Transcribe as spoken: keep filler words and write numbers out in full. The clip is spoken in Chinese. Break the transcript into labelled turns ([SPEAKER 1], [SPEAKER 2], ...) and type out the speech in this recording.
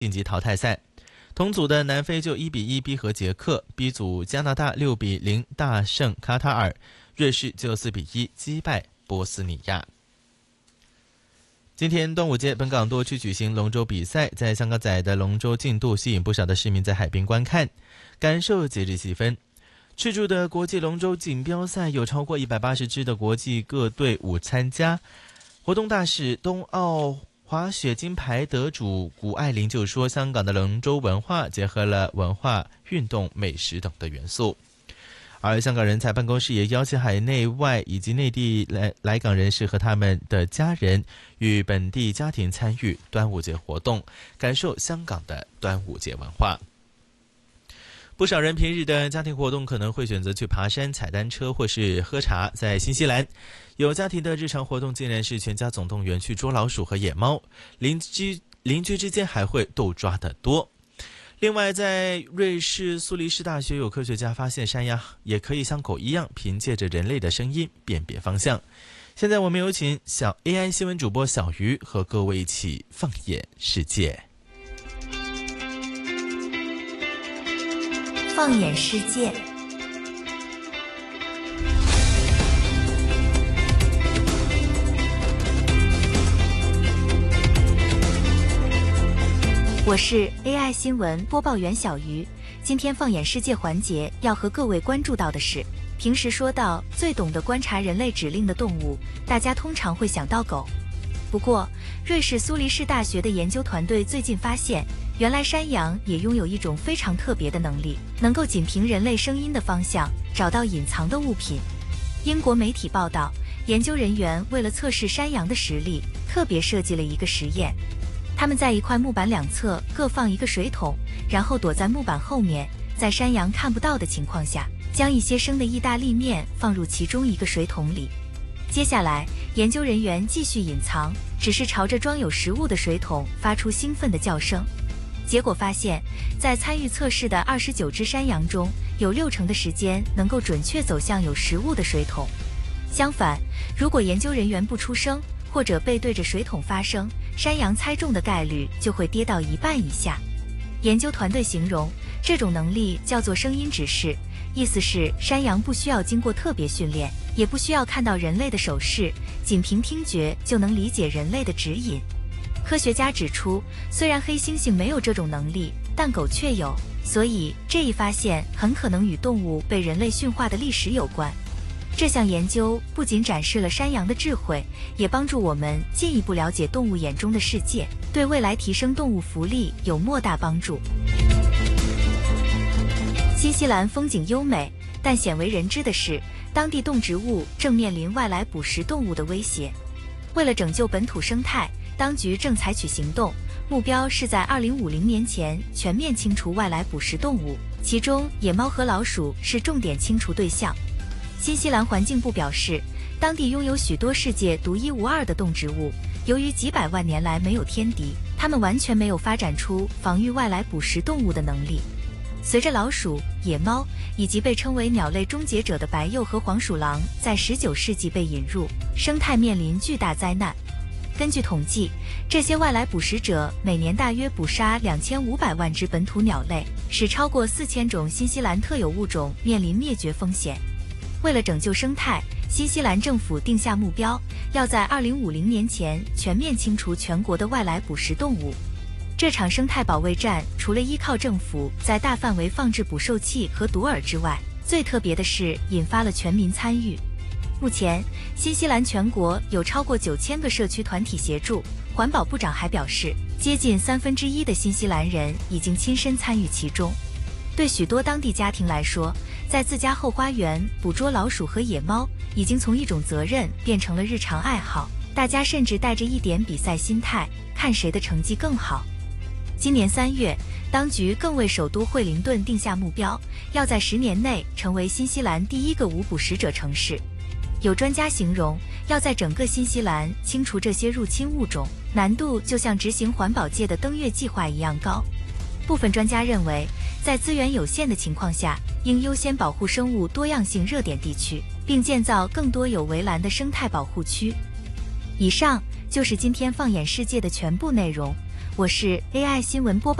[SPEAKER 1] 晋级淘汰赛。同组的南非就一比一逼和捷克 ，B 组加拿大六比零大胜卡塔尔，瑞士就四比一击败波斯尼亚。今天端午节，本港多区举行龙舟比赛，在香港仔的龙舟竞渡吸引不少的市民在海边观看，感受节日气氛。赤柱的国际龙舟锦标赛有超过一百八十支的国际各队伍参加。活动大使冬奥滑雪金牌得主谷爱凌就说，香港的龙舟文化结合了文化、运动、美食等的元素。而香港人才办公室也邀请海内外以及内地来来港人士和他们的家人与本地家庭参与端午节活动，感受香港的端午节文化。不少人平日的家庭活动可能会选择去爬山、踩单车或是喝茶。在新西兰，有家庭的日常活动竟然是全家总动员去捉老鼠和野猫，邻居邻居之间还会斗抓得多。另外，在瑞士苏黎世大学有科学家发现，山羊也可以像狗一样凭借着人类的声音辨别方向。现在我们有请小 A I 新闻主播小鱼和各位一起放眼世界。
[SPEAKER 2] 放眼世界，我是 A I 新闻播报员小鱼。今天放眼世界环节要和各位关注到的是，平时说到最懂得观察人类指令的动物，大家通常会想到狗。不过，瑞士苏黎世大学的研究团队最近发现，原来山羊也拥有一种非常特别的能力，能够仅凭人类声音的方向找到隐藏的物品。英国媒体报道，研究人员为了测试山羊的实力，特别设计了一个实验。他们在一块木板两侧各放一个水桶，然后躲在木板后面，在山羊看不到的情况下，将一些生的意大利面放入其中一个水桶里。接下来，研究人员继续隐藏，只是朝着装有食物的水桶发出兴奋的叫声。结果发现，在参与测试的二十九只山羊中，有六成的时间能够准确走向有食物的水桶。相反，如果研究人员不出声，或者背对着水桶发声，山羊猜中的概率就会跌到一半以下。研究团队形容这种能力叫做声音指示，意思是山羊不需要经过特别训练，也不需要看到人类的手势，仅凭听觉就能理解人类的指引。科学家指出，虽然黑猩猩没有这种能力，但狗却有，所以这一发现很可能与动物被人类驯化的历史有关。这项研究不仅展示了山羊的智慧，也帮助我们进一步了解动物眼中的世界，对未来提升动物福利有莫大帮助。新西兰风景优美，但鲜为人知的是，当地动植物正面临外来捕食动物的威胁。为了拯救本土生态，当局正采取行动，目标是在二零五零年前全面清除外来捕食动物，其中野猫和老鼠是重点清除对象。新西兰环境部表示，当地拥有许多世界独一无二的动植物，由于几百万年来没有天敌，它们完全没有发展出防御外来捕食动物的能力。随着老鼠、野猫以及被称为鸟类终结者的白鼬和黄鼠狼在十九世纪被引入，生态面临巨大灾难。根据统计，这些外来捕食者每年大约捕杀两千五百万只本土鸟类，使超过四千种新西兰特有物种面临灭绝风险。为了拯救生态，新西兰政府定下目标，要在二零五零年前全面清除全国的外来捕食动物。这场生态保卫战除了依靠政府在大范围放置捕兽器和毒饵之外，最特别的是引发了全民参与。目前，新西兰全国有超过九千个社区团体协助。环保部长还表示，接近三分之一的新西兰人已经亲身参与其中。对许多当地家庭来说，在自家后花园捕捉老鼠和野猫已经从一种责任变成了日常爱好，大家甚至带着一点比赛心态，看谁的成绩更好。今年三月，当局更为首都惠灵顿定下目标，要在十年内成为新西兰第一个无捕食者城市。有专家形容，要在整个新西兰清除这些入侵物种，难度就像执行环保界的登月计划一样高。部分专家认为，在资源有限的情况下，应优先保护生物多样性热点地区，并建造更多有围栏的生态保护区。以上就是今天放眼世界的全部内容， 我是 A I 新闻播报。